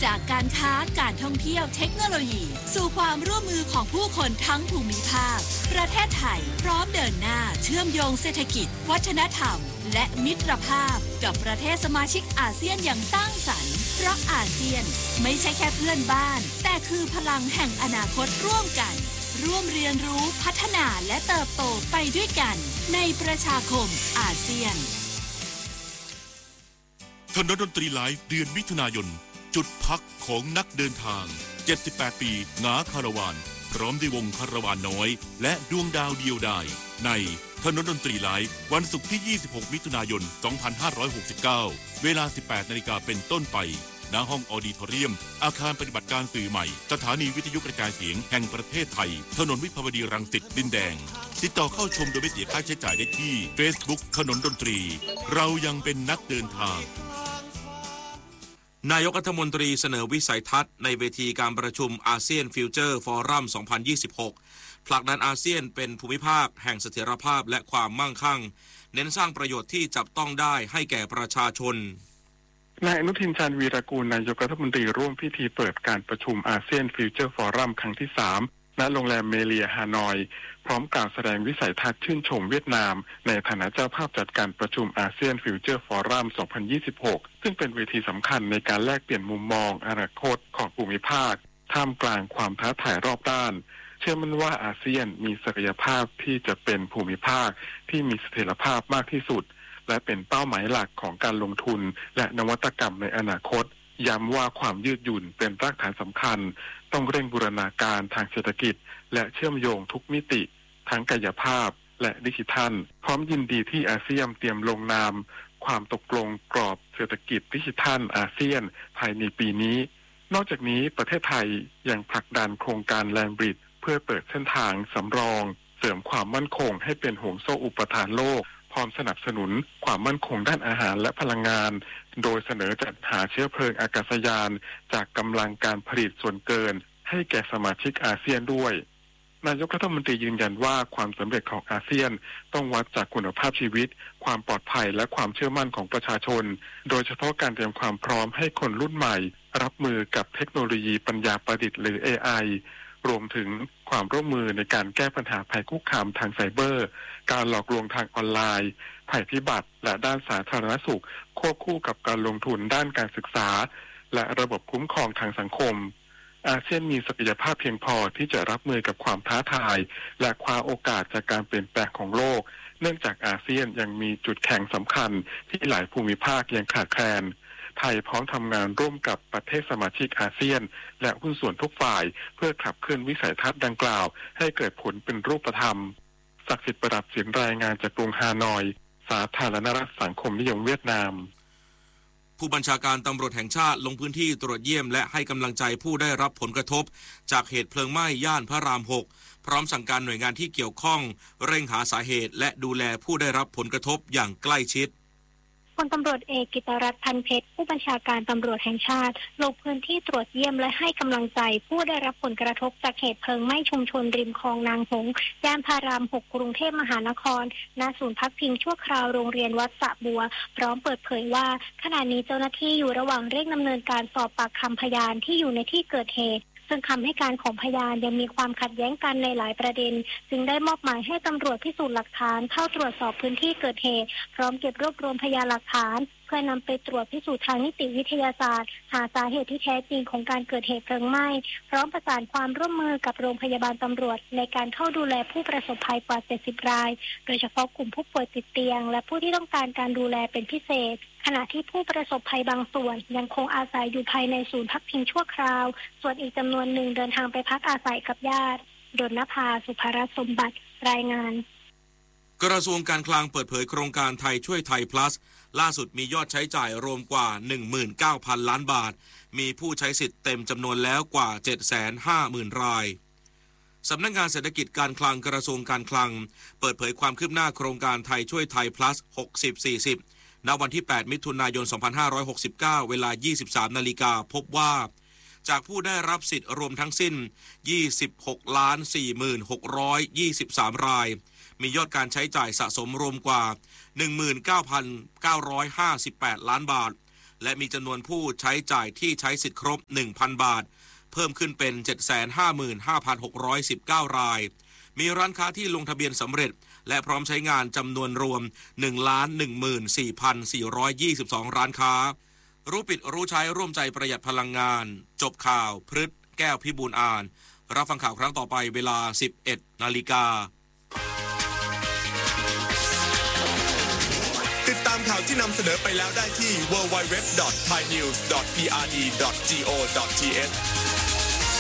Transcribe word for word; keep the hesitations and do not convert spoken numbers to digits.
จากการค้าการท่องเที่ยวเทคโนโลยีสู่ความร่วมมือของผู้คนทั้งภูมิภาคประเทศไทยพร้อมเดินหน้าเชื่อมโยงเศรษฐกิจวัฒนธรรมและมิตรภาพกับประเทศสมาชิกอาเซียนอย่างสร้างสรรค์เพราะอาเซียนไม่ใช่แค่เพื่อนบ้านแต่คือพลังแห่งอนาคตร่วมกันร่วมเรียนรู้พัฒนาและเติบโตไปด้วยกันในประชาคมอาเซียนถนนดนตรีไลฟ์เดือนมิถุนายนจุดพักของนักเดินทางเจ็ดสิบแปดปีหงาคาราวานพร้อมด้วยวงคาราวานน้อยและดวงดาวเดียวดายในถนนดนตรีไลฟ์วันศุกร์ที่ยี่สิบหกมิถุนายนสองพันห้าร้อยหกสิบเก้าเวลา สิบแปดนาฬิกาเป็นต้นไปณห้องออดิทอเรียมอาคารปฏิบัติการสื่อใหม่สถานีวิทยุกระจายเสียงแห่งประเทศไทยถนนวิภาวดีรังสิตดินแดงติดต่อเข้าชมโดยไม่เสียค่าใช้จ่ายได้ที่ Facebook ถนนดนตรีเรายังเป็นนักเดินทางนายกรัฐมนตรีเสนอวิสัยทัศน์ในเวทีการประชุมอาเซียนฟิวเจอร์ฟอรัม สองพันยี่สิบหก ผลักดันอาเซียนเป็นภูมิภาคแห่งเสถียรภาพและความมั่งคั่งเน้นสร้างประโยชน์ที่จับต้องได้ให้แก่ประชาชนนายอนุทินชาญวีรกูลนายกรัฐมนตรีร่วมพิธีเปิดการประชุมอาเซียนฟิวเจอร์ฟอรัมครั้งที่สามณโรงแรมเมเลียฮานอยพร้อมกล่าวแสดงวิสัยทัศน์ชื่นชมเวียดนามในฐานะเจ้าภาพจัดการประชุมอาเซียนฟิวเจอร์ฟอรัม สองพันยี่สิบหก ซึ่งเป็นเวทีสำคัญในการแลกเปลี่ยนมุมมองอนาคตของภูมิภาคท่ามกลางความท้าทายรอบด้านเชื่อมั่นว่าอาเซียนมีศักยภาพที่จะเป็นภูมิภาคที่มีเสถียรภาพมากที่สุดและเป็นเป้าหมายหลักของการลงทุนและนวัตกรรมในอนาคตย้ำว่าความยืดหยุ่นเป็นรากฐานสำคัญต้องเร่งบูรณาการทางเศรษฐกิจและเชื่อมโยงทุกมิติทั้งกายภาพและดิจิทัลพร้อมยินดีที่อาเซียนเตรียมลงนามความตกลงกรอบเศรษฐกิจดิจิทัลอาเซียนภายในปีนี้นอกจากนี้ประเทศไทยยังผลักดันโครงการแลนด์บริดจ์เพื่อเปิดเส้นทางสำรองเสริมความมั่นคงให้เป็นห่วงโซ่อุปทานโลกพร้อมสนับสนุนความมั่นคงด้านอาหารและพลังงานโดยเสนอจัดหาเชื้อเพลิงอากาศยานจากกำลังการผลิตส่วนเกินให้แก่สมาชิกอาเซียนด้วยนายกรัฐมนตรียืนยันว่าความสำเร็จของอาเซียนต้องวัดจากคุณภาพชีวิตความปลอดภัยและความเชื่อมั่นของประชาชนโดยเฉพาะการเตรียมความพร้อมให้คนรุ่นใหม่รับมือกับเทคโนโลยีปัญญาประดิษฐ์หรือ เอ ไอ รวมถึงความร่วมมือในการแก้ปัญหาภัยคุกคามทางไซเบอร์การหลอกลวงทางออนไลน์ภัยพิบัติและด้านสาธารณสุขควบคู่กับการลงทุนด้านการศึกษาและระบบคุ้มครองทางสังคมอาเซียนมีศักยภาพเพียงพอที่จะรับมือกับความท้าทายและคว้าโอกาสจากการเปลี่ยนแปลงของโลกเนื่องจากอาเซียนยังมีจุดแข็งสำคัญที่หลายภูมิภาคยังขาดแคลนไทยพร้อมทำงานร่วมกับประเทศสมาชิกอาเซียนและหุ้นส่วนทุกฝ่ายเพื่อขับเคลื่อนวิสัยทัศน์ดังกล่าวให้เกิดผลเป็นรูปธรรมศักดิ์สิทธิ์ประดับศิลป์รายงานจากกรุงฮานอยสาธารณรัฐสังคมนิยมเวียดนามผู้บัญชาการตำรวจแห่งชาติลงพื้นที่ตรวจเยี่ยมและให้กำลังใจผู้ได้รับผลกระทบจากเหตุเพลิงไหม้ย่านพระรามหกพร้อมสั่งการหน่วยงานที่เกี่ยวข้องเร่งหาสาเหตุและดูแลผู้ได้รับผลกระทบอย่างใกล้ชิดพลตำรวจเอกกิตรัตน์ พันเพชรผู้บัญชาการตำรวจแห่งชาติลงพื้นที่ตรวจเยี่ยมและให้กำลังใจผู้ได้รับผลกระทบจากเหตุเพลิงไหม้ชุมชนริมคลองนางหงส์ย่านพระรามหกกรุงเทพมหานครณศูนย์พักพิงชั่วคราวโรงเรียนวัดสระบัวพร้อมเปิดเผยว่าขณะนี้เจ้าหน้าที่อยู่ระหว่างเร่งดำเนินการสอบปากคำพยานที่อยู่ในที่เกิดเหตุซึ่งคำให้การของพยานยังมีความขัดแย้งกันในหลายประเด็นจึงได้มอบหมายให้ตำรวจพิสูจน์หลักฐานเข้าตรวจสอบพื้นที่เกิดเหตุพร้อมเก็บรวบรวมพยานหลักฐานเพื่อนำไปตรวจพิสูจน์ทางนิติวิทยาศาสตร์หาสาเหตุที่แท้จริงของการเกิดเหตุเพลิงไหม้พร้อมประสานความร่วมมือกับโรงพยาบาลตำรวจในการเข้าดูแลผู้ประสบภัยกว่าเจ็ดสิบรายโดยเฉพาะกลุ่มผู้ป่วยติดเตียงและผู้ที่ต้องการการดูแลเป็นพิเศษขณะที่ผู้ประสบภัยบางส่วนยังคงอาศัยอยู่ภายในศูนย์พักพิงชั่วคราวส่วนอีกจำนวนหนึ่งเดินทางไปพักอาศัยกับญาติดลนภาสุภรัตน์สมบัติรายงานกระทรวงการคลังเปิดเผยโครงการไทยช่วยไทย plus ล่าสุดมียอดใช้จ่ายรวมกว่า หนึ่งหมื่นเก้าพัน ล้านบาทมีผู้ใช้สิทธิ์เต็มจำนวนแล้วกว่า เจ็ดแสนห้าหมื่น รายสำนักงานเศรษฐกิจการคลังกระทรวงการคลังเปิดเผยความคืบหน้าโครงการไทยช่วยไทย plus หกสิบ สี่สิบณวันที่แปดมิถุนายนสองพันห้าร้อยหกสิบเก้าเวลา ยี่สิบสามนาฬิกาพบว่าจากผู้ได้รับสิทธิ์รวมทั้งสิ้น ยี่สิบหกล้านสี่หมื่นหกร้อยยี่สิบสาม รายมียอดการใช้จ่ายสะสมรวมกว่า หนึ่งหมื่นเก้าพันเก้าร้อยห้าสิบแปด ล้านบาทและมีจำนวนผู้ใช้จ่ายที่ใช้สิทธิ์ครบ หนึ่งพัน บาทเพิ่มขึ้นเป็น เจ็ดแสนห้าหมื่นห้าพันหกร้อยสิบเก้า รายมีร้านค้าที่ลงทะเบียนสำเร็จและพร้อมใช้งานจำนวนรวม หนึ่งล้านหนึ่งหมื่นสี่พันสี่ร้อยยี่สิบสอง ร้านค้ารู้ปิดรู้ใช้ร่วมใจประหยัดพลังงานจบข่าวพฤษแก้วพิบูลอ่านรับฟังข่าวครั้งต่อไปเวลา สิบเอ็ด นาฬิกาติดตามข่าวที่นำเสนอไปแล้วได้ที่ ดับเบิลยู ดับเบิลยู ดับเบิลยู ดอท ไทยนิวส์ ดอท พี อาร์ ดี ดอท จี โอ ดอท ที เอช